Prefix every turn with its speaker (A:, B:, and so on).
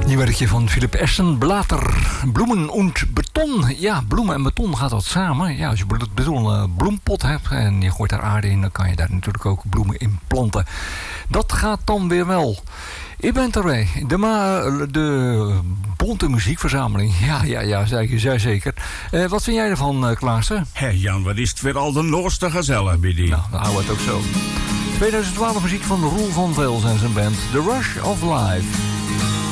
A: Nieuw werkje van Philip Essen, Blater, Bloemen und Beton. Ja, bloemen en beton gaat wat samen. Ja, als je een betonnen bloempot hebt en je gooit daar aarde in, dan kan je daar natuurlijk ook bloemen in planten. Dat gaat dan weer wel. Ik ben erbij. De bonte muziekverzameling. Ja, zei zeker. Wat vind jij ervan, Klaassen?
B: Hé Jan, wat is het weer al de noorste gezellig bij die?
A: Nou, dan houden we het ook zo. 2012 muziek van Roel van Vels en zijn band The Rush of Life.